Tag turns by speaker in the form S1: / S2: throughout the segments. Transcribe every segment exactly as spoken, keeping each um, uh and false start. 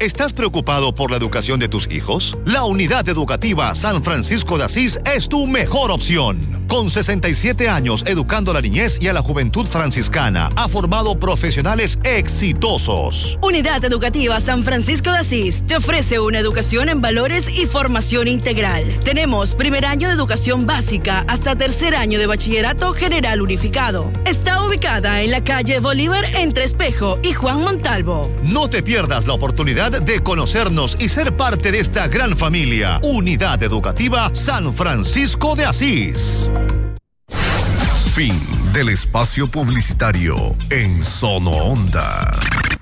S1: ¿Estás preocupado por la educación de tus hijos? La Unidad Educativa San Francisco de Asís es tu mejor opción. Con sesenta y siete años educando a la niñez y a la juventud franciscana, ha formado profesionales exitosos.
S2: Unidad Educativa San Francisco de Asís te ofrece una educación en valores y formación integral. Tenemos primer año de educación básica hasta tercer año de bachillerato general unificado. Está ubicada en la calle Bolívar entre Espejo y Juan Montalvo.
S1: No te pierdas la oportunidad de conocernos y ser parte de esta gran familia. Unidad Educativa San Francisco de Asís.
S3: Fin del espacio publicitario en Sono Onda.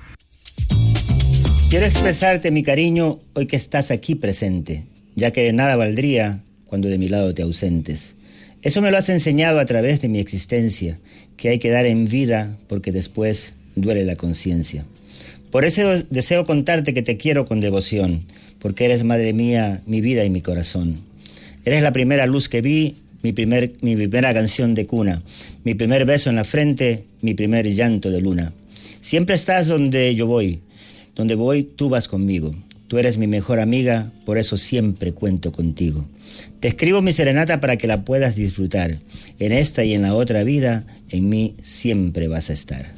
S4: Quiero expresarte mi cariño hoy que estás aquí presente, ya que de nada valdría cuando de mi lado te ausentes. Eso me lo has enseñado a través de mi existencia, que hay que dar en vida porque después duele la conciencia. Por eso deseo contarte que te quiero con devoción, porque eres, madre mía, mi vida y mi corazón. Eres la primera luz que vi, mi, primer, mi primera canción de cuna, mi primer beso en la frente, mi primer llanto de luna. Siempre estás donde yo voy, donde voy tú vas conmigo. Tú eres mi mejor amiga, por eso siempre cuento contigo. Te escribo mi serenata para que la puedas disfrutar. En esta y en la otra vida, en mí siempre vas a estar.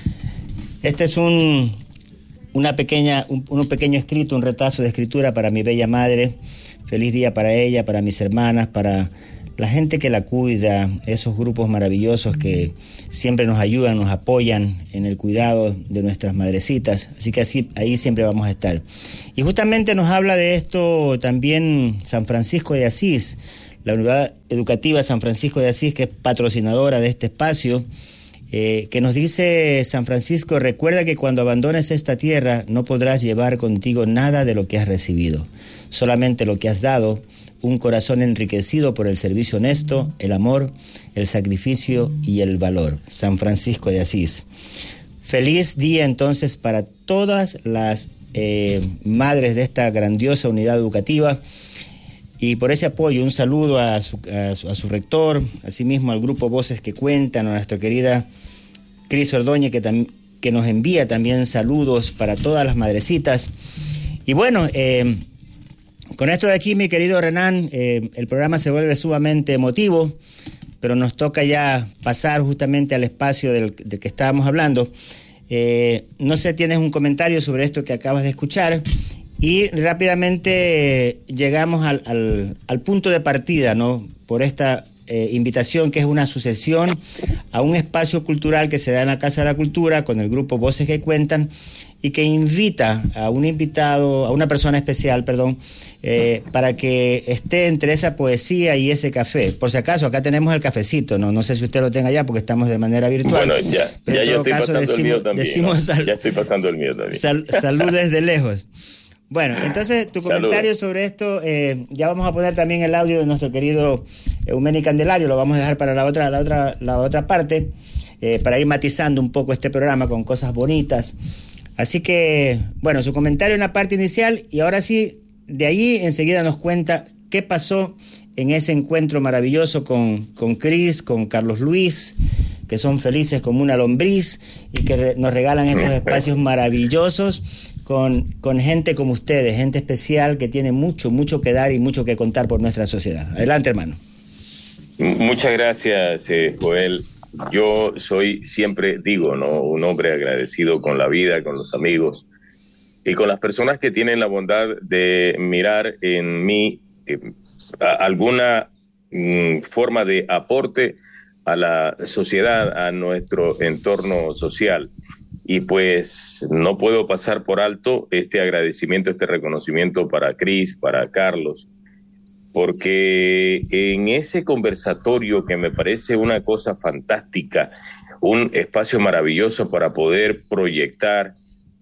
S4: Este es un... Una pequeña, un, un pequeño escrito, un retazo de escritura para mi bella madre. Feliz día para ella, para mis hermanas, para la gente que la cuida, esos grupos maravillosos que siempre nos ayudan, nos apoyan en el cuidado de nuestras madrecitas. Así que así, ahí siempre vamos a estar. Y justamente nos habla de esto también San Francisco de Asís, la Unidad Educativa San Francisco de Asís, que es patrocinadora de este espacio. Eh, que nos dice San Francisco: recuerda que cuando abandones esta tierra no podrás llevar contigo nada de lo que has recibido, solamente lo que has dado, un corazón enriquecido por el servicio honesto, el amor, el sacrificio y el valor. San Francisco de Asís. Feliz día entonces para todas las eh, madres de esta grandiosa unidad educativa. Y por ese apoyo, un saludo a su, a su, a su rector, asimismo al grupo Voces que Cuentan, a nuestra querida Cris Ordóñez, que, tam, que nos envía también saludos para todas las madrecitas. Y bueno, eh, con esto de aquí, mi querido Renan, eh, el programa se vuelve sumamente emotivo, pero nos toca ya pasar justamente al espacio del, del que estábamos hablando. Eh, no sé, ¿tienes un comentario sobre esto que acabas de escuchar? Y rápidamente eh, llegamos al, al, al punto de partida, ¿no? Por esta eh, invitación, que es una sucesión a un espacio cultural que se da en la Casa de la Cultura con el grupo Voces que Cuentan, y que invita a un invitado, a una persona especial, perdón, eh, para que esté entre esa poesía y ese café. Por si acaso, acá tenemos el cafecito, no, no sé si usted lo tenga ya porque estamos de manera virtual.
S5: Bueno, ya, ya, ya estoy
S4: caso,
S5: pasando
S4: decimos,
S5: el mío también.
S4: Decimos
S5: ¿no?
S4: sal,
S5: ya estoy pasando el mío también.
S4: Sal, salud desde lejos. Bueno, entonces tu
S5: Salud.
S4: comentario sobre esto, eh, ya vamos a poner también el audio de nuestro querido Eumeni Candelario, lo vamos a dejar para la otra, la otra, la otra parte, eh, para ir matizando un poco este programa con cosas bonitas. Así que, bueno, su comentario en la parte inicial, y ahora sí, de allí enseguida nos cuenta qué pasó en ese encuentro maravilloso con, con Cris, con Carlos Luis, que son felices como una lombriz y que re, nos regalan estos espacios maravillosos con, con gente como ustedes, gente especial que tiene mucho, mucho que dar y mucho que contar por nuestra sociedad. Adelante, hermano.
S5: Muchas gracias, eh, Joel. Yo soy, siempre digo, ¿no?, un hombre agradecido con la vida, con los amigos y con las personas que tienen la bondad de mirar en mí eh, a, alguna mm, forma de aporte a la sociedad, a nuestro entorno social. Y pues no puedo pasar por alto este agradecimiento, este reconocimiento para Cris, para Carlos, porque en ese conversatorio, que me parece una cosa fantástica, un espacio maravilloso para poder proyectar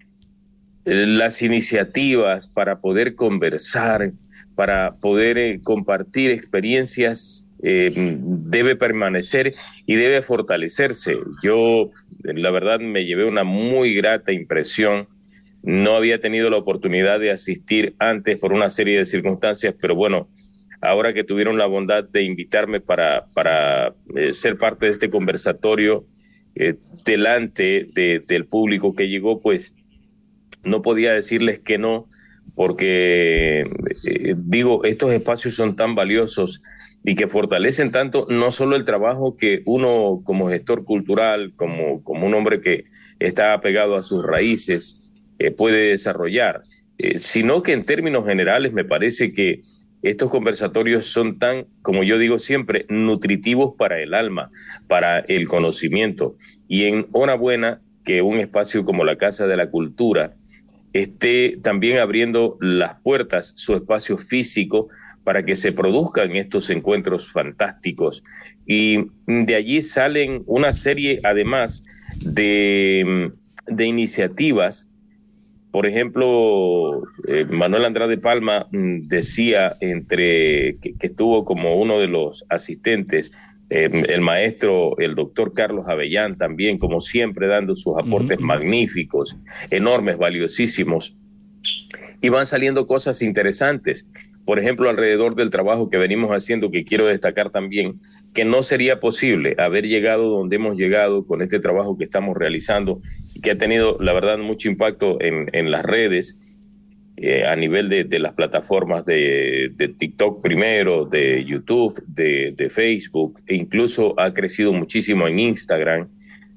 S5: las iniciativas, para poder conversar, para poder eh, compartir experiencias, eh, debe permanecer y debe fortalecerse. Yo, la verdad, me llevé una muy grata impresión. No había tenido la oportunidad de asistir antes por una serie de circunstancias, pero bueno, ahora que tuvieron la bondad de invitarme para, para eh, ser parte de este conversatorio eh, delante de, del público que llegó, pues no podía decirles que no, porque eh, digo, estos espacios son tan valiosos y que fortalecen tanto no solo el trabajo que uno como gestor cultural, como, como un hombre que está apegado a sus raíces, eh, puede desarrollar, eh, sino que en términos generales me parece que estos conversatorios son tan, como yo digo siempre, nutritivos para el alma, para el conocimiento. Y enhorabuena que un espacio como la Casa de la Cultura esté también abriendo las puertas, su espacio físico, para que se produzcan estos encuentros fantásticos. Y de allí salen una serie, además, de, de iniciativas. Por ejemplo, eh, Manuel Andrade Palma mm, decía entre que, que estuvo como uno de los asistentes, eh, el maestro, el doctor Carlos Avellán también, como siempre, dando sus aportes uh-huh. magníficos, enormes, valiosísimos, y van saliendo cosas interesantes. Por ejemplo, alrededor del trabajo que venimos haciendo, que quiero destacar también, que no sería posible haber llegado donde hemos llegado con este trabajo que estamos realizando y que ha tenido, la verdad, mucho impacto en, en las redes, eh, a nivel de, de las plataformas de, de TikTok primero, de YouTube, de, de Facebook, e incluso ha crecido muchísimo en Instagram.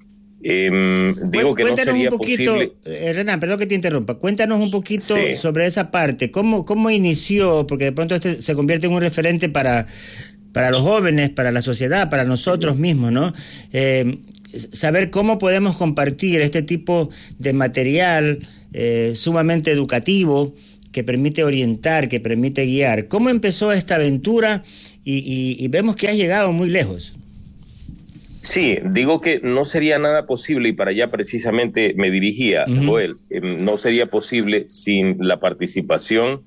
S5: Eh, digo que
S4: Cuéntanos
S5: no sería
S4: un poquito,
S5: posible.
S4: Eh, Renan, perdón que te interrumpa. Cuéntanos un poquito
S5: Sí.
S4: sobre esa parte. ¿Cómo, cómo inició? Porque de pronto este se convierte en un referente para, para los jóvenes, para la sociedad, para nosotros mismos, ¿no? Eh, saber cómo podemos compartir este tipo de material eh, sumamente educativo que permite orientar, que permite guiar. ¿Cómo empezó esta aventura? Y, y, y vemos que has llegado muy lejos.
S5: Sí, digo que no sería nada posible, y para allá precisamente me dirigía, uh-huh. Joel, eh, no sería posible sin la participación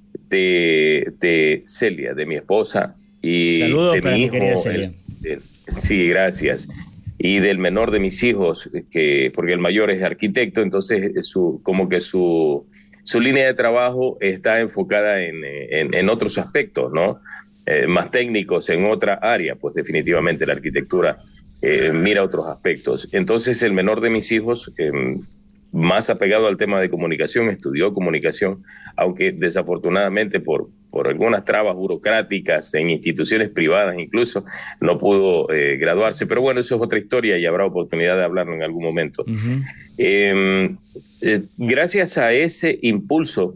S5: de, de Celia, de mi esposa, y
S4: Saludos
S5: de
S4: para
S5: mi
S4: mi
S5: hijo.
S4: querida Celia.
S5: El, el, sí, gracias. Y del menor de mis hijos, que porque el mayor es arquitecto, entonces su, como que su, su línea de trabajo está enfocada en, en, en otros aspectos, ¿no? Eh, más técnicos en otra área, pues definitivamente la arquitectura Eh, mira otros aspectos. Entonces el menor de mis hijos, eh, más apegado al tema de comunicación, estudió comunicación, aunque desafortunadamente por, por algunas trabas burocráticas en instituciones privadas incluso, no pudo eh, graduarse. Pero bueno, eso es otra historia y habrá oportunidad de hablarlo en algún momento. Uh-huh. eh, eh, gracias a ese impulso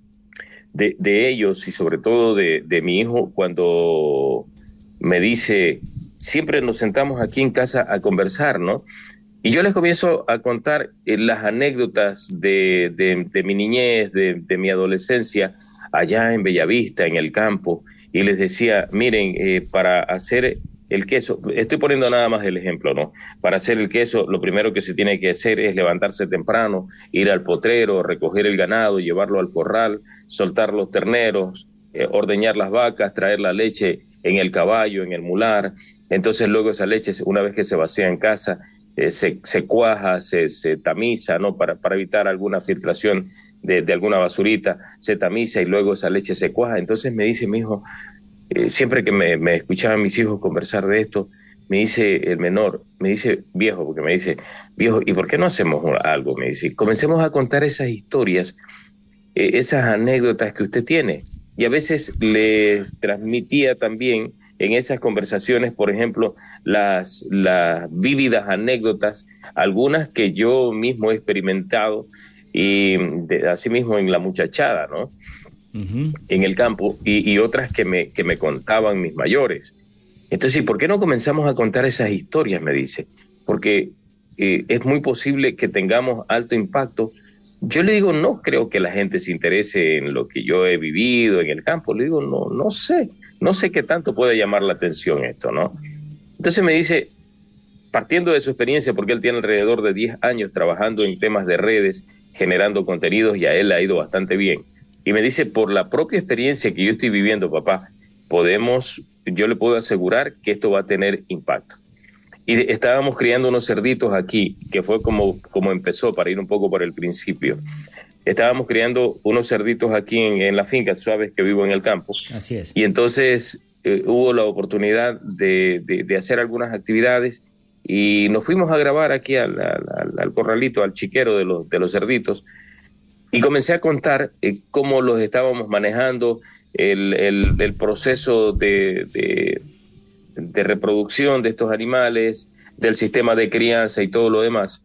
S5: de, de ellos y sobre todo de, de mi hijo, cuando me dice... Siempre nos sentamos aquí en casa a conversar, ¿no? Y yo les comienzo a contar eh, las anécdotas de, de, de mi niñez, de, de mi adolescencia, allá en Bellavista, en el campo, y les decía, miren, eh, para hacer el queso, estoy poniendo nada más el ejemplo, ¿no? Para hacer el queso, lo primero que se tiene que hacer es levantarse temprano, ir al potrero, recoger el ganado, llevarlo al corral, soltar los terneros, eh, ordeñar las vacas, traer la leche en el caballo, en el mular. Entonces luego esa leche, una vez que se vacía en casa, eh, se, se cuaja, se, se tamiza, ¿no? Para, para evitar alguna filtración de, de alguna basurita, se tamiza y luego esa leche se cuaja. Entonces me dice mi hijo, eh, siempre que me, me escuchaban mis hijos conversar de esto, me dice el menor, me dice viejo, porque me dice, viejo, ¿y por qué no hacemos algo? Me dice, comencemos a contar esas historias, eh, esas anécdotas que usted tiene. Y a veces les transmitía también en esas conversaciones, por ejemplo, las, las vívidas anécdotas, algunas que yo mismo he experimentado, y de, así mismo en la muchachada, ¿no? Uh-huh. En el campo, y, y otras que me, que me contaban mis mayores. Entonces, ¿por qué no comenzamos a contar esas historias? Me dice, porque eh, es muy posible que tengamos alto impacto. Yo le digo, no creo que la gente se interese en lo que yo he vivido en el campo. Le digo, no, no sé, no sé qué tanto puede llamar la atención esto, ¿no? Entonces me dice, partiendo de su experiencia, porque él tiene alrededor de diez años trabajando en temas de redes, generando contenidos, y a él le ha ido bastante bien. Y me dice, por la propia experiencia que yo estoy viviendo, papá, podemos, yo le puedo asegurar que esto va a tener impacto. Y estábamos criando unos cerditos aquí, que fue como, como empezó, para ir un poco por el principio. Estábamos criando unos cerditos aquí en, en la finca, sabes que vivo en el campo.
S4: Así es.
S5: Y entonces eh, hubo la oportunidad de, de, de hacer algunas actividades y nos fuimos a grabar aquí al, al, al corralito, al chiquero de los, de los cerditos. Y comencé a contar eh, cómo los estábamos manejando, el, el, el proceso de, de, de reproducción de estos animales, del sistema de crianza y todo lo demás.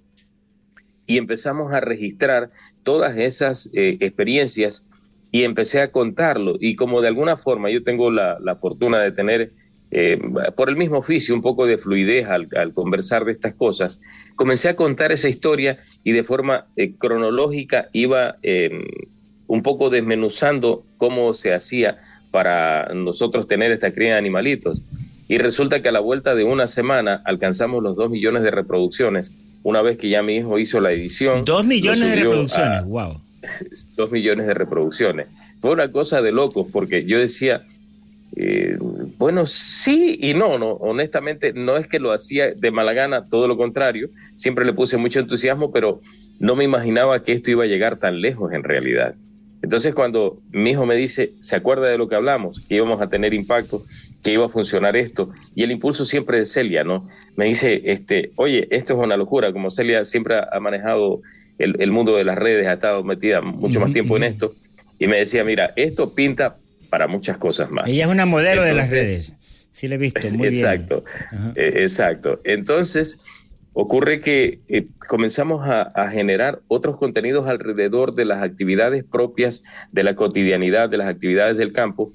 S5: Y empezamos a registrar todas esas eh, experiencias y empecé a contarlo. Y como de alguna forma yo tengo la, la fortuna de tener, eh, por el mismo oficio, un poco de fluidez al, al conversar de estas cosas, comencé a contar esa historia y de forma eh, cronológica iba eh, un poco desmenuzando cómo se hacía para nosotros tener esta cría de animalitos. Y resulta que a la vuelta de una semana alcanzamos los dos millones de reproducciones, una vez que ya mi hijo hizo la edición.
S4: Dos millones de reproducciones, a, wow.
S5: Dos millones de reproducciones. Fue una cosa de locos, porque yo decía, eh, bueno, sí y no, no, honestamente no es que lo hacía de mala gana, todo lo contrario, siempre le puse mucho entusiasmo, pero no me imaginaba que esto iba a llegar tan lejos en realidad. Entonces cuando mi hijo me dice, ¿se acuerda de lo que hablamos? Que íbamos a tener impacto, que iba a funcionar esto, y el impulso siempre de Celia, ¿no? Me dice, este, oye, esto es una locura, como Celia siempre ha manejado el, el mundo de las redes, ha estado metida mucho más tiempo en esto, y me decía, mira, esto pinta para muchas cosas más.
S4: Ella es una modelo Entonces, de las redes, sí la he visto, muy
S5: exacto,
S4: bien.
S5: Eh, exacto. Entonces, ocurre que eh, comenzamos a, a generar otros contenidos alrededor de las actividades propias de la cotidianidad, de las actividades del campo,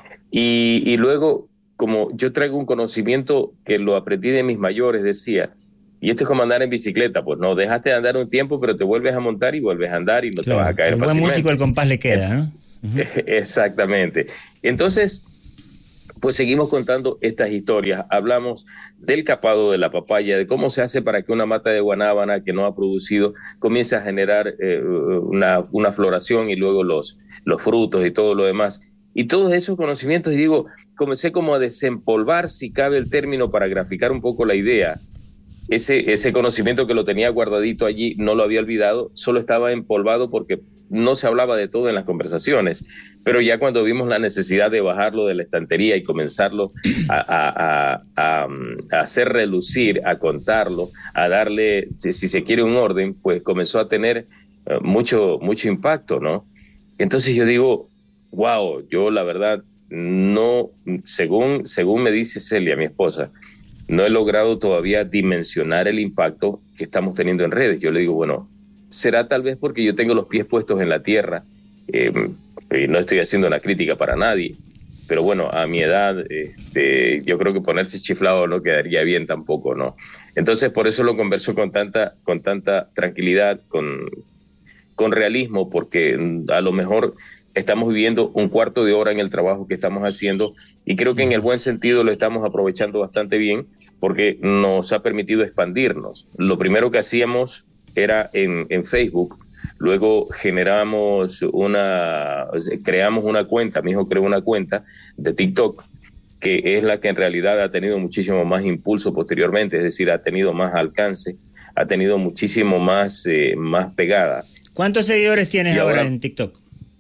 S5: y, y luego, como yo traigo un conocimiento que lo aprendí de mis mayores, decía, y esto es como andar en bicicleta, pues no, dejaste de andar un tiempo, pero te vuelves a montar y vuelves a andar y no claro, te vas a caer
S4: el
S5: fácilmente.
S4: Buen músico el compás le queda, ¿no?
S5: Uh-huh. Exactamente. Entonces, pues seguimos contando estas historias. Hablamos del capado de la papaya, de cómo se hace para que una mata de guanábana que no ha producido comience a generar eh, una, una floración y luego los, los frutos y todo lo demás. Y todos esos conocimientos, y digo, comencé como a desempolvar, si cabe el término, para graficar un poco la idea. Ese, ese conocimiento que lo tenía guardadito allí, no lo había olvidado, solo estaba empolvado porque no se hablaba de todo en las conversaciones. Pero ya cuando vimos la necesidad de bajarlo de la estantería y comenzarlo a, a, a, a, a hacer relucir, a contarlo, a darle, si, si se quiere, un orden, pues comenzó a tener uh, mucho, mucho impacto, ¿no? Entonces yo digo, wow, yo la verdad no, según, según me dice Celia, mi esposa, no he logrado todavía dimensionar el impacto que estamos teniendo en redes. Yo le digo, bueno, será tal vez porque yo tengo los pies puestos en la tierra, eh, y no estoy haciendo una crítica para nadie, pero bueno, a mi edad, este, yo creo que ponerse chiflado no quedaría bien tampoco, ¿no? Entonces, por eso lo converso con tanta, con tanta tranquilidad, con, con realismo, porque a lo mejor estamos viviendo un cuarto de hora en el trabajo que estamos haciendo y creo que en el buen sentido lo estamos aprovechando bastante bien porque nos ha permitido expandirnos. Lo primero que hacíamos era en, en Facebook, luego generamos una, creamos una cuenta, mi hijo creó una cuenta de TikTok, que es la que en realidad ha tenido muchísimo más impulso posteriormente, es decir, ha tenido más alcance, ha tenido muchísimo más, eh, más pegada.
S4: ¿Cuántos seguidores tienes y ahora, ahora en TikTok?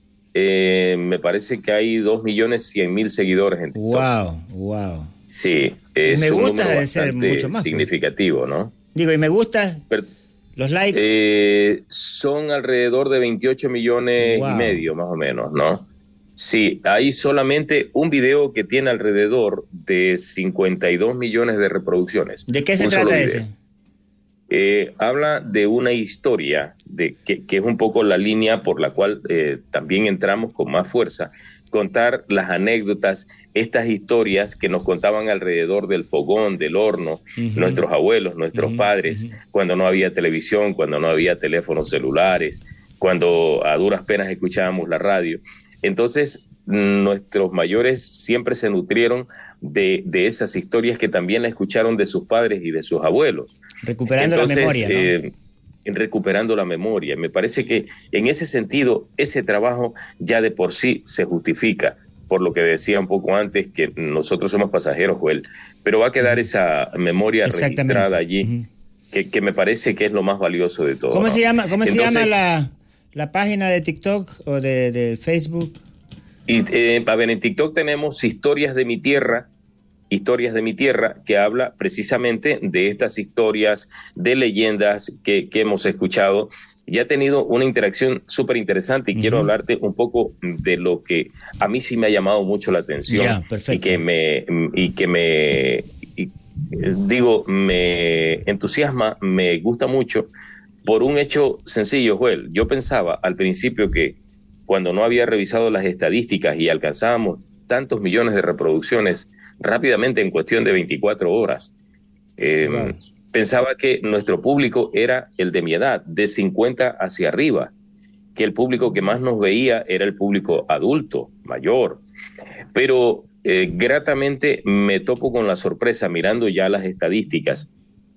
S5: Eh, me parece que hay dos millones cien mil seguidores en TikTok.
S4: Wow, wow.
S5: Sí, es
S4: me
S5: un
S4: gusta
S5: número
S4: de ser mucho más
S5: significativo, pues. ¿No?
S4: Digo, y me gusta. Pero, los likes.
S5: Eh, son alrededor de veintiocho millones wow. y medio, más o menos, ¿no? Sí, hay solamente un video que tiene alrededor de cincuenta y dos millones de reproducciones.
S4: ¿De qué se trata ese?
S5: Eh, habla de una historia de que, que es un poco la línea por la cual eh, también entramos con más fuerza, contar las anécdotas, estas historias que nos contaban alrededor del fogón, del horno, uh-huh. nuestros abuelos, nuestros uh-huh. padres, uh-huh. cuando no había televisión, cuando no había teléfonos celulares, cuando a duras penas escuchábamos la radio. Entonces, nuestros mayores siempre se nutrieron de, de esas historias que también la escucharon de sus padres y de sus abuelos.
S4: Recuperando
S5: Entonces,
S4: la memoria, ¿no?
S5: Eh, recuperando la memoria. Me parece que en ese sentido, ese trabajo ya de por sí se justifica, por lo que decía un poco antes, que nosotros somos pasajeros, Joel, pero va a quedar esa memoria registrada allí, uh-huh. que, que me parece que es lo más valioso de todo.
S4: ¿Cómo
S5: ¿no?
S4: se llama, cómo
S5: Entonces,
S4: se llama la, la página de TikTok o de, de Facebook?
S5: Y, eh, a ver, en TikTok tenemos Historias de mi Tierra, Historias de mi Tierra, que habla precisamente de estas historias, de leyendas que, que hemos escuchado ya he tenido una interacción súper interesante y uh-huh. quiero hablarte un poco de lo que a mí sí me ha llamado mucho la atención.
S4: Ya, perfecto.
S5: y que me y que me y, digo me entusiasma, me gusta mucho por un hecho sencillo, Joel. Yo pensaba al principio que cuando no había revisado las estadísticas y alcanzábamos tantos millones de reproducciones rápidamente en cuestión de veinticuatro horas, eh, wow. pensaba que nuestro público era el de mi edad, de cincuenta hacia arriba, que el público que más nos veía era el público adulto, mayor. Pero eh, gratamente me topo con la sorpresa, mirando ya las estadísticas,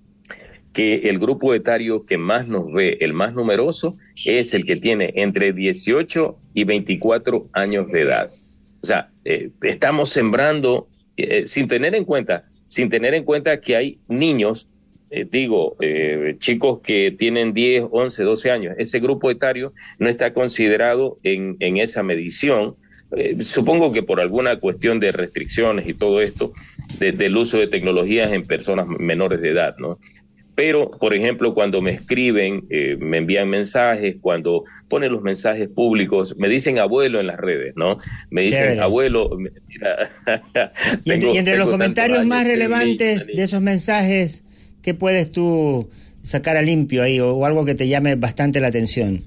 S5: que el grupo etario que más nos ve, el más numeroso, es el que tiene entre dieciocho y veinticuatro años de edad. O sea, eh, estamos sembrando, eh, sin tener en cuenta, sin tener en cuenta que hay niños, eh, digo, eh, chicos que tienen diez, once, doce años. Ese grupo etario no está considerado en, en esa medición. Eh, supongo que por alguna cuestión de restricciones y todo esto, de, del uso de tecnologías en personas menores de edad, ¿no? Pero, por ejemplo, cuando me escriben, eh, me envían mensajes, cuando ponen los mensajes públicos, me dicen abuelo en las redes, ¿no? Me dicen Chévere. abuelo. Mira,
S4: y, entre, tengo, y entre los comentarios más relevantes de esos mensajes, ¿qué puedes tú sacar a limpio ahí o, o algo que te llame bastante la atención?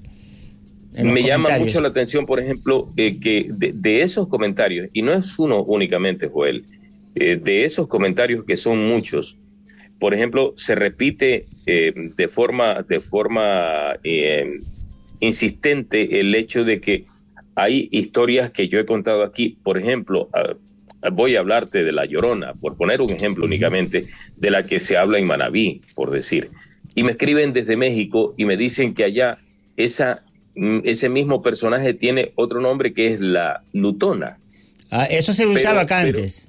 S5: Me llama mucho la atención, por ejemplo, eh, que de, de esos comentarios, y no es uno únicamente, Joel, eh, de esos comentarios que son muchos, por ejemplo, se repite eh, de forma, de forma eh, insistente el hecho de que hay historias que yo he contado aquí. Por ejemplo, uh, voy a hablarte de La Llorona, por poner un ejemplo únicamente, de la que se habla en Manabí, por decir. Y me escriben desde México y me dicen que allá esa, ese mismo personaje tiene otro nombre que es la Lutona.
S4: Ah, eso se usaba acá antes.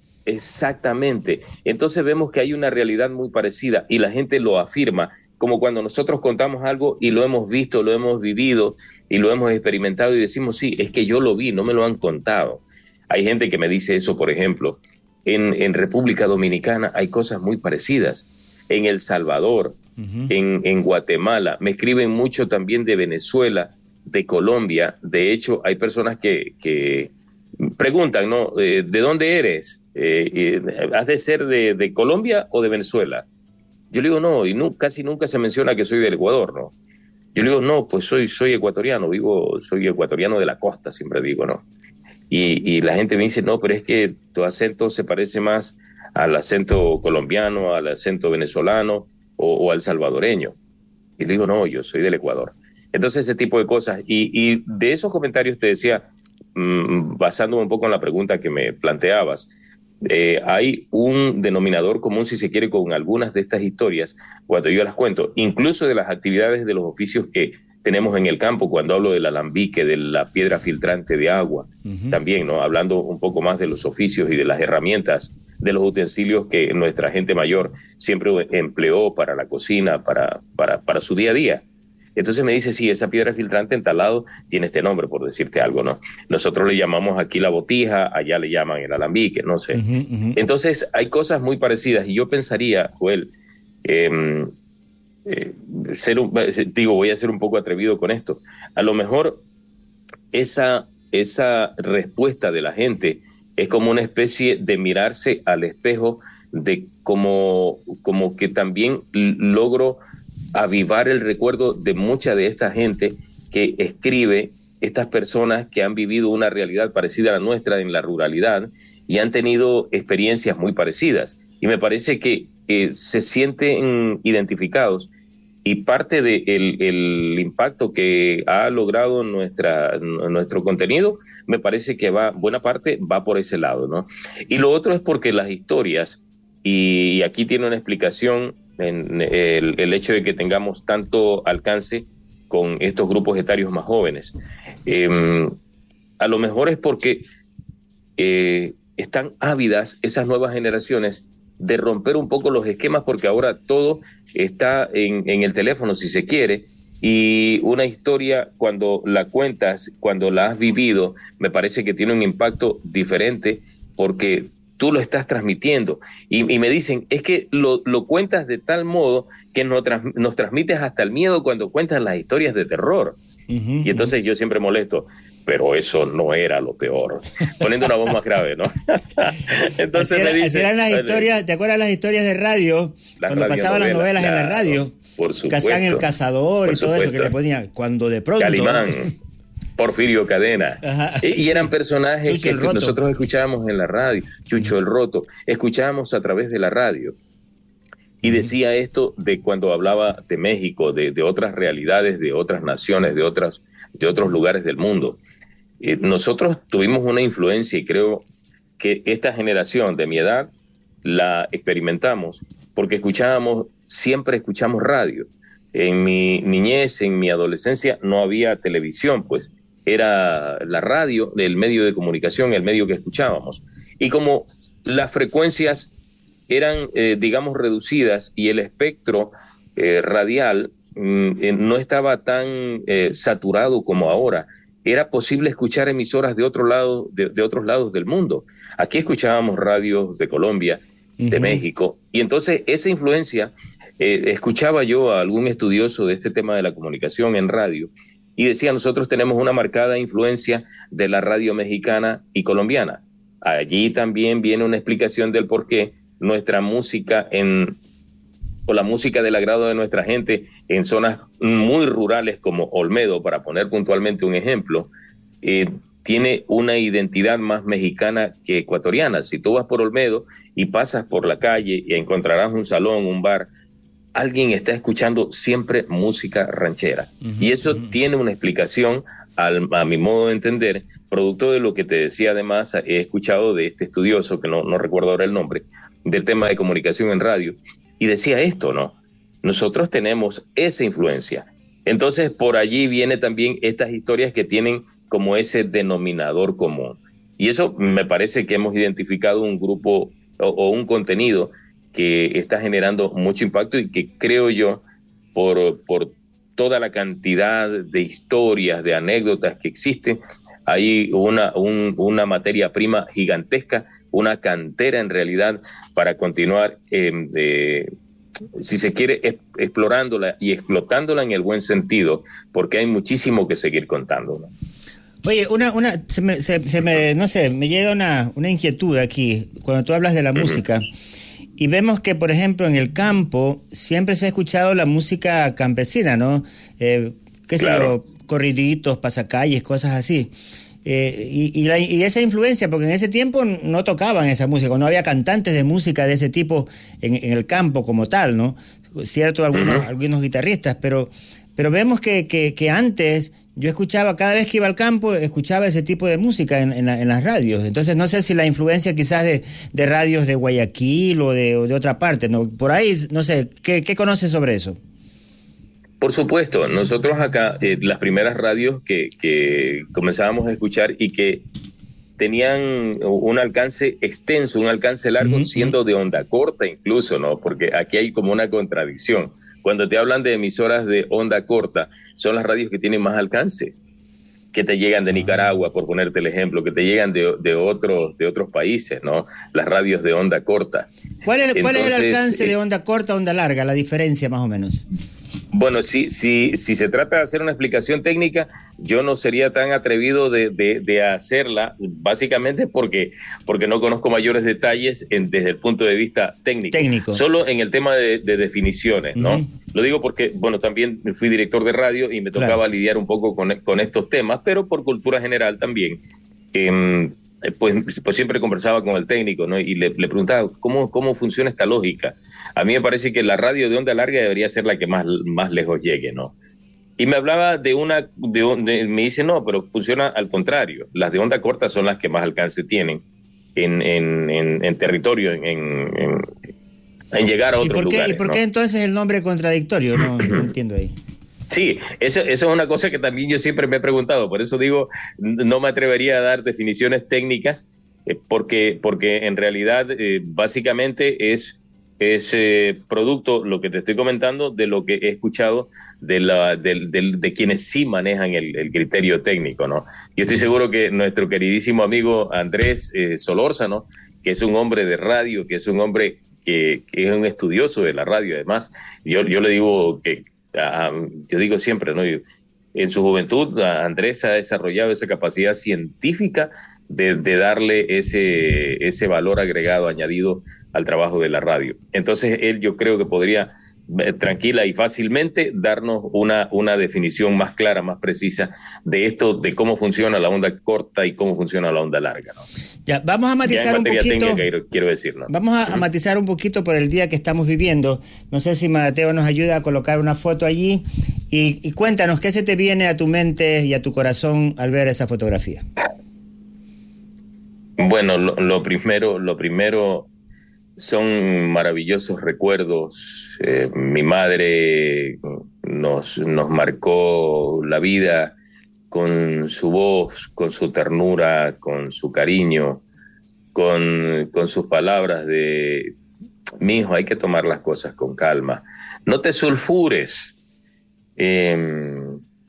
S5: Exactamente. Entonces vemos que hay una realidad muy parecida y la gente lo afirma, como cuando nosotros contamos algo y lo hemos visto, lo hemos vivido y lo hemos experimentado y decimos, sí, es que yo lo vi, no me lo han contado. Hay gente que me dice eso, por ejemplo, en, en República Dominicana hay cosas muy parecidas, en El Salvador, uh-huh. en, en Guatemala, me escriben mucho también de Venezuela, de Colombia. De hecho, hay personas que, que preguntan, ¿no? Eh, ¿de dónde eres? Eh, eh, ¿Has de ser de, de Colombia o de Venezuela? Yo le digo, no, y no, casi nunca se menciona que soy del Ecuador, ¿no? Yo le digo, no, pues soy, soy ecuatoriano, vivo, soy ecuatoriano de la costa, siempre digo, ¿no? Y, y la gente me dice, no, pero es que tu acento se parece más al acento colombiano, al acento venezolano o, o al salvadoreño. Y le digo, no, yo soy del Ecuador. Entonces, ese tipo de cosas. Y, y de esos comentarios te decía, mmm, basándome un poco en la pregunta que me planteabas, Eh, hay un denominador común, si se quiere, con algunas de estas historias cuando yo las cuento, incluso de las actividades de los oficios que tenemos en el campo, cuando hablo del alambique, de la piedra filtrante de agua, uh-huh. también, ¿no? Hablando un poco más de los oficios y de las herramientas, de los utensilios que nuestra gente mayor siempre empleó para la cocina, para, para, para su día a día. Entonces me dice, sí, esa piedra filtrante en tal lado tiene este nombre, por decirte algo, ¿no? Nosotros le llamamos aquí la botija, allá le llaman el alambique, no sé. Uh-huh, uh-huh. Entonces hay cosas muy parecidas y yo pensaría, Joel, eh, eh, ser un, digo, voy a ser un poco atrevido con esto. A lo mejor esa, esa respuesta de la gente es como una especie de mirarse al espejo, de como, como que también logro avivar el recuerdo de mucha de esta gente que escribe, estas personas que han vivido una realidad parecida a la nuestra en la ruralidad y han tenido experiencias muy parecidas. Y me parece que eh, se sienten identificados y parte del de el impacto que ha logrado nuestra, nuestro contenido, me parece que va, buena parte va por ese lado, ¿no? Y lo otro es porque las historias, y aquí tiene una explicación en el, el hecho de que tengamos tanto alcance con estos grupos etarios más jóvenes. Eh, a lo mejor es porque eh, están ávidas esas nuevas generaciones de romper un poco los esquemas, porque ahora todo está en, en el teléfono, si se quiere, y una historia, cuando la cuentas, cuando la has vivido, me parece que tiene un impacto diferente, porque tú lo estás transmitiendo. Y, y me dicen, es que lo, lo cuentas de tal modo que nos, trans, nos transmites hasta el miedo cuando cuentas las historias de terror. Uh-huh, y entonces uh-huh. yo siempre molesto, pero eso no era lo peor, poniendo una voz más grave, ¿no? Entonces
S4: así era,
S5: me dicen,
S4: así eran las vale, historias, ¿te acuerdas las historias de radio? Cuando pasaban las novelas claro, en la radio,
S5: por supuesto,
S4: Cazán el Cazador y todo eso que le ponía, cuando de pronto...
S5: Calimán, Porfirio Cadena, Ajá, y, y eran personajes Chucho que, que nosotros escuchábamos en la radio, Chucho uh-huh. el Roto, escuchábamos a través de la radio. Y decía esto de cuando hablaba de México, de, de otras realidades, de otras naciones, de, otras, de otros lugares del mundo. Eh, nosotros tuvimos una influencia y creo que esta generación de mi edad la experimentamos porque escuchábamos, siempre escuchamos radio. En mi niñez, en mi adolescencia no había televisión, pues era la radio, el medio de comunicación, el medio que escuchábamos. Y como las frecuencias eran, eh, digamos, reducidas y el espectro eh, radial mm, eh, no estaba tan eh, saturado como ahora, era posible escuchar emisoras de otro lado, de, de otros lados del mundo. Aquí escuchábamos radios de Colombia, uh-huh. de México, y entonces esa influencia, eh, escuchaba yo a algún estudioso de este tema de la comunicación en radio, y decía, nosotros tenemos una marcada influencia de la radio mexicana y colombiana. Allí también viene una explicación del por qué nuestra música en, o la música del agrado de nuestra gente en zonas muy rurales como Olmedo, para poner puntualmente un ejemplo, eh, tiene una identidad más mexicana que ecuatoriana. Si tú vas por Olmedo y pasas por la calle y encontrarás un salón, un bar, alguien está escuchando siempre música ranchera. Uh-huh, y eso uh-huh. tiene una explicación, al, a mi modo de entender, producto de lo que te decía. Además, he escuchado de este estudioso, que no, no recuerdo ahora el nombre, del tema de comunicación en radio, y decía esto, ¿no? Nosotros tenemos esa influencia. Entonces, por allí viene también estas historias que tienen como ese denominador común. Y eso me parece que hemos identificado un grupo o, o un contenido que está generando mucho impacto y que creo yo, por, por toda la cantidad de historias, de anécdotas que existen, hay una, un, una materia prima gigantesca, una cantera en realidad para continuar, eh, eh, si se quiere, es, explorándola y explotándola en el buen sentido, porque hay muchísimo que seguir contando, ¿no?
S4: Oye, una, una, se me, se, se me, no sé, me llega una, una inquietud aquí cuando tú hablas de la uh-huh. música. Y vemos que, por ejemplo, en el campo siempre se ha escuchado la música campesina, ¿no? Eh, qué sé yo, corriditos, pasacalles, cosas así. Eh, y, y, la, y esa influencia, porque en ese tiempo no tocaban esa música, no había cantantes de música de ese tipo en, en el campo como tal, ¿no? Cierto, algunos, uh-huh. algunos guitarristas, pero, pero vemos que, que, que antes yo escuchaba, cada vez que iba al campo, escuchaba ese tipo de música en, en, la, en las radios. Entonces no sé si la influencia quizás de, de radios de Guayaquil o de, o de otra parte, ¿no? Por ahí, no sé, ¿qué, qué conoces sobre eso?
S5: Por supuesto, nosotros acá, eh, las primeras radios que, que comenzábamos a escuchar y que tenían un alcance extenso, un alcance largo, uh-huh. siendo de onda corta incluso, ¿no? Porque aquí hay como una contradicción. Cuando te hablan de emisoras de onda corta, son las radios que tienen más alcance, que te llegan de Nicaragua, por ponerte el ejemplo, que te llegan de, de, otros, de otros países, ¿no? Las radios de onda corta.
S4: ¿Cuál es, ¿cuál Entonces, es el alcance eh, de onda corta a onda larga, la diferencia más o menos?
S5: Bueno, si, si, si se trata de hacer una explicación técnica, yo no sería tan atrevido de, de, de hacerla, básicamente porque, porque no conozco mayores detalles en, desde el punto de vista técnico. técnico. Solo en el tema de, de definiciones, ¿no? Uh-huh. Lo digo porque, bueno, también fui director de radio y me tocaba claro. lidiar un poco con, con estos temas, pero por cultura general también. Eh, Pues, pues siempre conversaba con el técnico, ¿no? Y le, le preguntaba ¿cómo, cómo funciona esta lógica. A mí me parece que la radio de onda larga debería ser la que más, más lejos llegue, ¿no? Y me hablaba de una, de, de, me dice, no, pero funciona al contrario. Las de onda corta son las que más alcance tienen en, en, en, en territorio, en, en, en llegar a otros
S4: ¿Y por qué,
S5: lugares.
S4: ¿Y por
S5: ¿no?
S4: qué entonces el nombre contradictorio? No, no entiendo ahí.
S5: Sí, eso, eso es una cosa que también yo siempre me he preguntado, por eso digo, no me atrevería a dar definiciones técnicas, eh, porque, porque en realidad eh, básicamente es, es eh, producto, lo que te estoy comentando, de lo que he escuchado de, la, de, de, de quienes sí manejan el, el criterio técnico, ¿no? Yo estoy seguro que nuestro queridísimo amigo Andrés eh, Solórzano, que es un hombre de radio, que es un hombre que, que es un estudioso de la radio. Además, yo, yo le digo que, uh, yo digo siempre, ¿no? Yo, en su juventud, Andrés ha desarrollado esa capacidad científica de, de darle ese, ese valor agregado, añadido al trabajo de la radio. Entonces, él yo creo que podría eh, tranquila y fácilmente darnos una, una definición más clara, más precisa de esto, de cómo funciona la onda corta y cómo funciona la onda larga, ¿no?
S4: Ya, vamos a matizar un poquito.
S5: Técnica, quiero, quiero decir, ¿no?
S4: Vamos a, uh-huh. a matizar un poquito por el día que estamos viviendo. No sé si Mateo nos ayuda a colocar una foto allí y, y cuéntanos qué se te viene a tu mente y a tu corazón al ver esa fotografía.
S5: Bueno, lo, lo primero, lo primero son maravillosos recuerdos. Eh, mi madre nos, nos marcó la vida con su voz, con su ternura, con su cariño, con, con sus palabras de: mijo, hay que tomar las cosas con calma, no te sulfures, eh,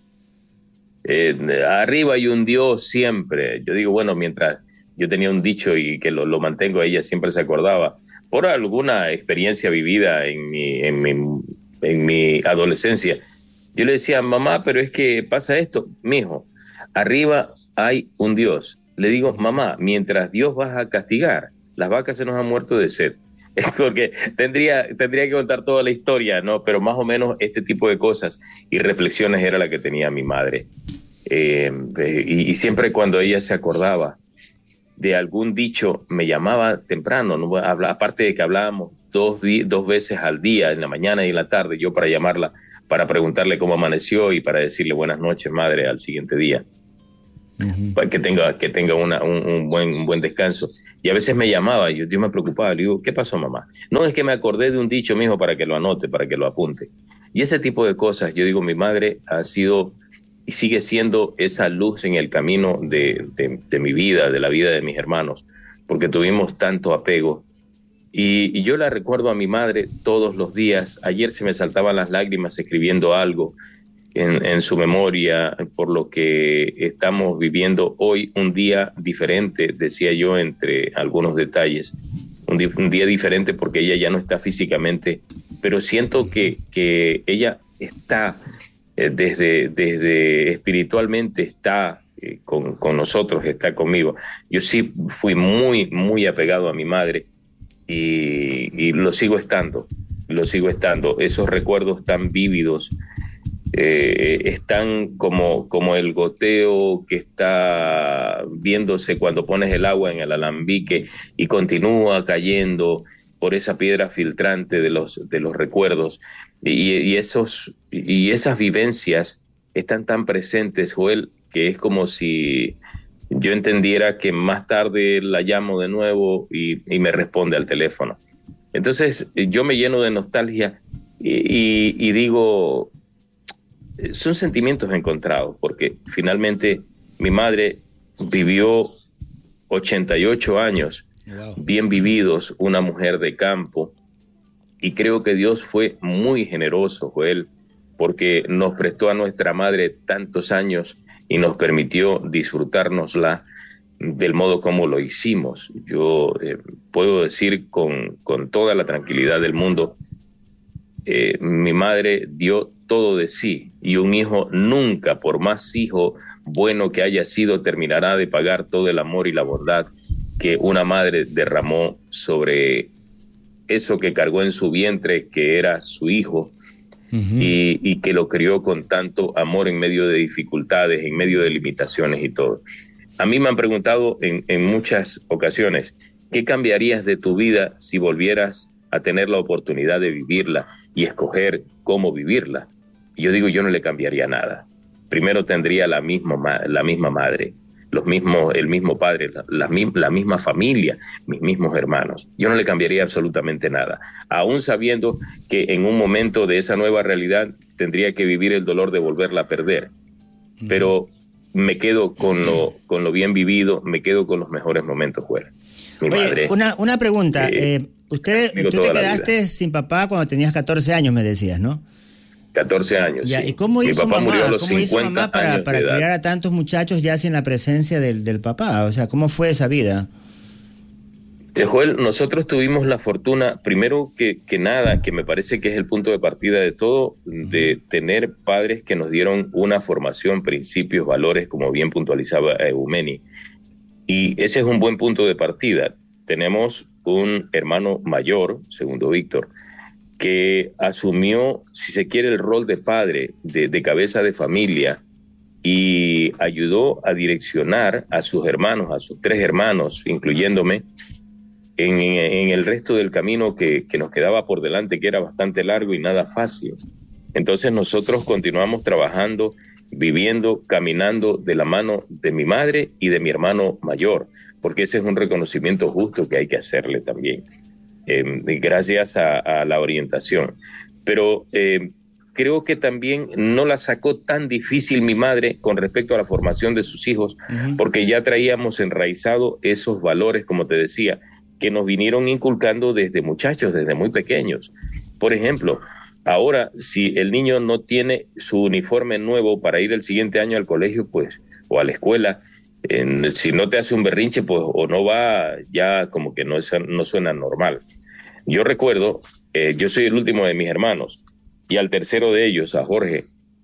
S5: eh, arriba hay un Dios siempre. Yo digo, bueno, mientras yo tenía un dicho y que lo, lo mantengo, ella siempre se acordaba, por alguna experiencia vivida en mi, en mi, en mi adolescencia. Yo le decía: mamá, pero es que pasa esto. Mijo, arriba hay un Dios. Le digo: mamá, mientras Dios va a castigar, las vacas se nos han muerto de sed. Es porque tendría, tendría que contar toda la historia, ¿no? Pero más o menos este tipo de cosas y reflexiones era la que tenía mi madre. Eh, y, y siempre cuando ella se acordaba de algún dicho, me llamaba temprano, ¿no? Habla, aparte de que hablábamos dos, di- dos veces al día, en la mañana y en la tarde, yo para llamarla, para preguntarle cómo amaneció y para decirle buenas noches, madre, al siguiente día. Uh-huh. Para que tenga, que tenga una, un, un, buen, un buen descanso. Y a veces me llamaba y yo, yo me preocupaba, le digo: ¿qué pasó, mamá? No, es que me acordé de un dicho, mijo, para que lo anote, para que lo apunte. Y ese tipo de cosas, yo digo, mi madre ha sido y sigue siendo esa luz en el camino de, de, de mi vida, de la vida de mis hermanos, porque tuvimos tanto apego. Y, y yo la recuerdo a mi madre todos los días. Ayer se me saltaban las lágrimas escribiendo algo en, en su memoria por lo que estamos viviendo hoy, un día diferente, decía yo entre algunos detalles, un, di- un día diferente porque ella ya no está físicamente, pero siento que, que ella está... Desde, desde espiritualmente está eh, con, con nosotros, está conmigo. Yo sí fui muy, muy apegado a mi madre y, y lo sigo estando, lo sigo estando. Esos recuerdos tan vívidos eh, están como, como el goteo que está viéndose cuando pones el agua en el alambique y continúa cayendo por esa piedra filtrante de los, de los recuerdos. Y, y, esos, y esas vivencias están tan presentes, Joel, que es como si yo entendiera que más tarde la llamo de nuevo y, y me responde al teléfono. Entonces yo me lleno de nostalgia y, y, y digo, son sentimientos encontrados, porque finalmente mi madre vivió ochenta y ocho años, wow, bien vividos, una mujer de campo. Y creo que Dios fue muy generoso, Joel, porque nos prestó a nuestra madre tantos años y nos permitió disfrutárnosla del modo como lo hicimos. Yo eh, puedo decir con, con toda la tranquilidad del mundo, eh, mi madre dio todo de sí, y un hijo nunca, por más hijo bueno que haya sido, terminará de pagar todo el amor y la bondad que una madre derramó sobre eso que cargó en su vientre, que era su hijo, uh-huh, y, y que lo crió con tanto amor en medio de dificultades, en medio de limitaciones y todo. A mí me han preguntado en, en muchas ocasiones, ¿qué cambiarías de tu vida si volvieras a tener la oportunidad de vivirla y escoger cómo vivirla? Y yo digo, yo no le cambiaría nada. Primero tendría la misma, la misma madre, los mismos, el mismo padre, la, la, la misma familia, mis mismos hermanos. Yo no le cambiaría absolutamente nada, aún sabiendo que en un momento de esa nueva realidad tendría que vivir el dolor de volverla a perder. Pero me quedo con lo, con lo bien vivido, me quedo con los mejores momentos, Joel. Mi
S4: Oye,
S5: madre,
S4: una, una pregunta. Eh, eh, usted, tú te quedaste sin papá cuando tenías catorce años, me decías, ¿no?
S5: catorce años,
S4: ya,
S5: sí.
S4: ¿Y cómo hizo
S5: Mi papá
S4: mamá,
S5: murió a los
S4: ¿cómo hizo mamá para, para criar a tantos muchachos ya sin la presencia del, del papá? O sea, ¿cómo fue esa vida?
S5: Eh, Joel, nosotros tuvimos la fortuna, primero que, que nada, que me parece que es el punto de partida de todo, de tener padres que nos dieron una formación, principios, valores, como bien puntualizaba Eumeni. Y ese es un buen punto de partida. Tenemos un hermano mayor, segundo Víctor, que asumió, si se quiere, el rol de padre, de, de cabeza de familia, y ayudó a direccionar a sus hermanos, a sus tres hermanos, incluyéndome, en, en el resto del camino que, que nos quedaba por delante, que era bastante largo y nada fácil. Entonces nosotros continuamos trabajando, viviendo, caminando de la mano de mi madre y de mi hermano mayor, porque ese es un reconocimiento justo que hay que hacerle también, eh, gracias a, a la orientación. Pero eh, creo que también no la sacó tan difícil mi madre con respecto a la formación de sus hijos, uh-huh. porque ya traíamos enraizado esos valores, como te decía, que nos vinieron inculcando desde muchachos, desde muy pequeños. Por ejemplo, ahora, si el niño no tiene su uniforme nuevo para ir el siguiente año al colegio, pues, o a la escuela, en, si no te hace un berrinche, pues, o no va, ya como que no, es, no suena normal. Yo recuerdo, eh, yo soy el último de mis hermanos, y al tercero de ellos, a Jorge,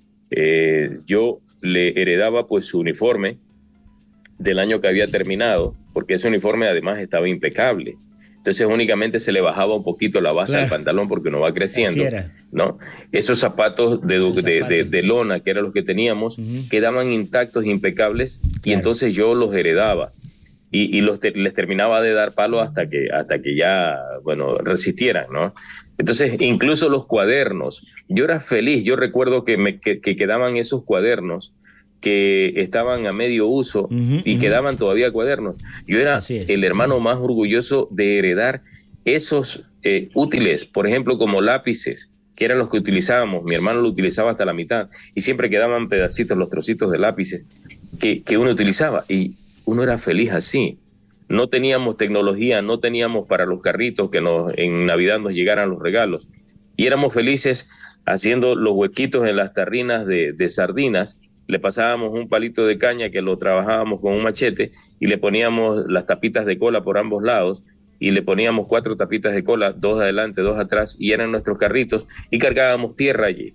S5: eh, yo le heredaba pues su uniforme del año que había terminado, porque ese uniforme además estaba impecable. Entonces únicamente se le bajaba un poquito la basta, claro, del pantalón porque no va creciendo, ¿no? Esos zapatos de, de, zapatos. de, de lona, que eran los que teníamos, uh-huh. quedaban intactos, impecables, claro. y entonces yo los heredaba y, y los te, les terminaba de dar palo hasta que, hasta que ya, bueno, resistieran, ¿no? Entonces, incluso los cuadernos, yo era feliz, yo recuerdo que, me, que, que quedaban esos cuadernos que estaban a medio uso uh-huh, y uh-huh. quedaban todavía cuadernos. Yo era el hermano más orgulloso de heredar esos eh, útiles, por ejemplo, como lápices, que eran los que utilizábamos. Mi hermano lo utilizaba hasta la mitad y siempre quedaban pedacitos, los trocitos de lápices que, que uno utilizaba y uno era feliz así. No teníamos tecnología, no teníamos para los carritos que nos, en Navidad nos llegaran los regalos y éramos felices haciendo los huequitos en las tarrinas de, de sardinas. Le pasábamos un palito de caña que lo trabajábamos con un machete y le poníamos las tapitas de cola por ambos lados y le poníamos cuatro tapitas de cola, dos adelante, dos atrás, y eran nuestros carritos y cargábamos tierra allí,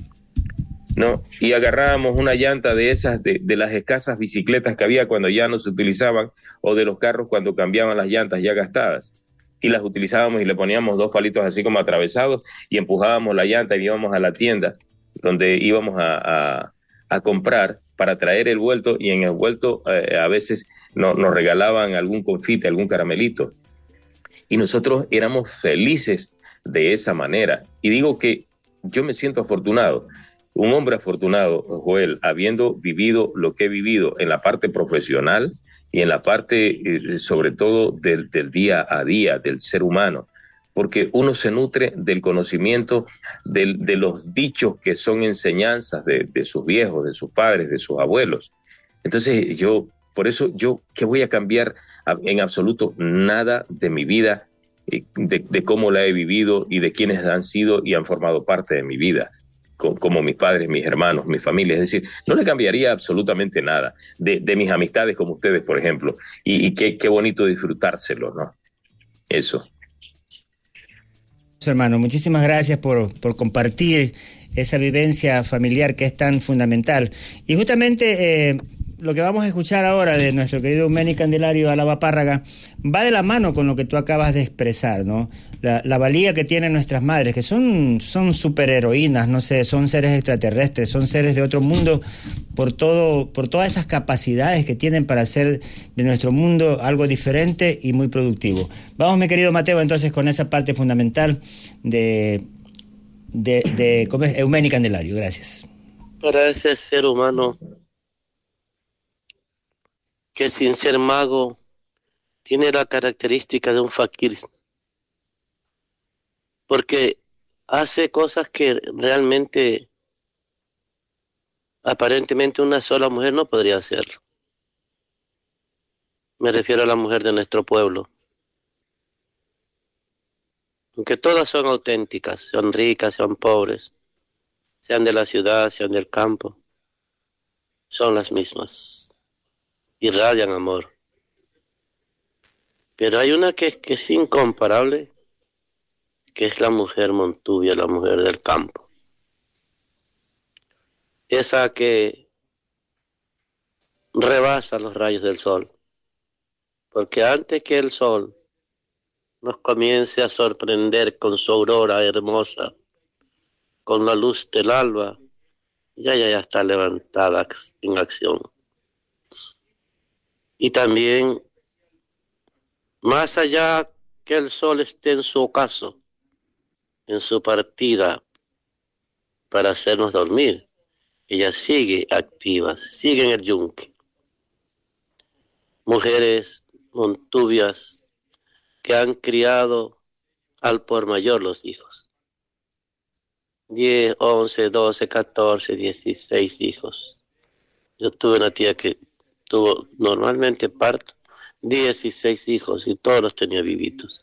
S5: ¿no? Y agarrábamos una llanta de esas, de, de las escasas bicicletas que había cuando ya no se utilizaban, o de los carros cuando cambiaban las llantas ya gastadas, y las utilizábamos y le poníamos dos palitos así como atravesados y empujábamos la llanta y íbamos a la tienda donde íbamos a... a a comprar para traer el vuelto, y en el vuelto eh, a veces no, nos regalaban algún confite, algún caramelito, y nosotros éramos felices de esa manera. Y digo que yo me siento afortunado, un hombre afortunado, Joel, habiendo vivido lo que he vivido en la parte profesional y en la parte eh, sobre todo del, del día a día del ser humano, porque uno se nutre del conocimiento de, de los dichos que son enseñanzas de, de sus viejos, de sus padres, de sus abuelos. Entonces yo, por eso yo, ¿qué voy a cambiar en absoluto? Nada de mi vida, de, de cómo la he vivido y de quienes han sido y han formado parte de mi vida, como, como mis padres, mis hermanos, mi familia. Es decir, no le cambiaría absolutamente nada de, de mis amistades como ustedes, por ejemplo, y, y qué, qué bonito disfrutárselo, ¿no? Eso.
S4: Hermano, muchísimas gracias por, por compartir esa vivencia familiar que es tan fundamental. Y justamente eh, lo que vamos a escuchar ahora de nuestro querido Eumeni Candelario Álava Párraga va de la mano con lo que tú acabas de expresar, ¿no? La, la valía que tienen nuestras madres, que son, son superheroínas, no sé, son seres extraterrestres, son seres de otro mundo, por todo, por todas esas capacidades que tienen para hacer de nuestro mundo algo diferente y muy productivo. Vamos, mi querido Mateo, entonces con esa parte fundamental de, de, de ¿cómo es? Eumeni Candelario. Gracias.
S6: Para ese ser humano que sin ser mago tiene la característica de un fakir, porque hace cosas que realmente aparentemente una sola mujer no podría hacerlo. Me refiero a la mujer de nuestro pueblo, aunque todas son auténticas, son ricas, son pobres, sean de la ciudad, sean del campo, son las mismas, irradian amor. Pero hay una que, que es incomparable, que es la mujer montubia, la mujer del campo. Esa que rebasa los rayos del sol. Porque antes que el sol nos comience a sorprender con su aurora hermosa, con la luz del alba, ya ya, ya está levantada en acción. Y también, más allá que el sol esté en su ocaso, en su partida para hacernos dormir, ella sigue activa, sigue en el yunque. Mujeres montubias que han criado al por mayor los hijos. diez, once, doce, catorce, dieciséis hijos. Yo tuve una tía que tuvo normalmente parto, dieciséis hijos y todos los tenía vivitos.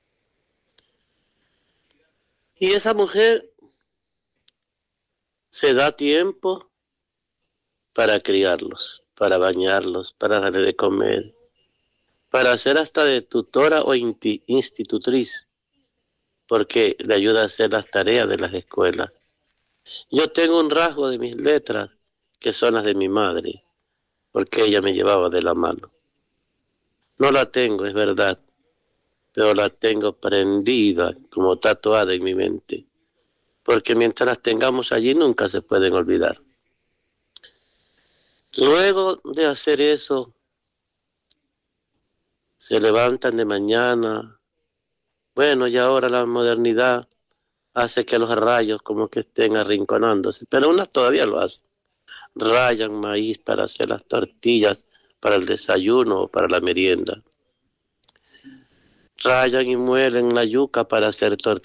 S6: Y esa mujer se da tiempo para criarlos, para bañarlos, para darle de comer, para hacer hasta de tutora o institutriz, porque le ayuda a hacer las tareas de las escuelas. Yo tengo un rasgo de mis letras que son las de mi madre, porque ella me llevaba de la mano. No la tengo, es verdad, pero la tengo prendida como tatuada en mi mente, porque mientras las tengamos allí nunca se pueden olvidar. Luego de hacer eso, se levantan de mañana. Bueno, y ahora la modernidad hace que los rayos como que estén arrinconándose, pero unas todavía lo hacen. Rayan maíz para hacer las tortillas para el desayuno o para la merienda. Rayan y muelen la yuca para hacer tortillas.